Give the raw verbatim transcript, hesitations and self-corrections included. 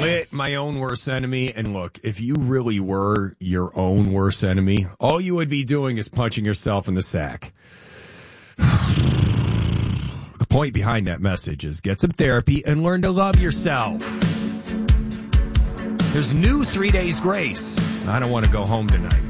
it my own worst enemy. And look, if you really were your own worst enemy, all you would be doing is punching yourself in the sack. The point behind that message is get some therapy and learn to love yourself. There's new three days grace. I don't want to go home tonight.